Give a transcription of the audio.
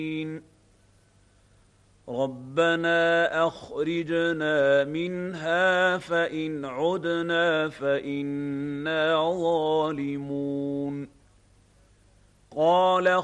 ربنا أخرجنا منها فإن عدنا فإنا ظالمون. قال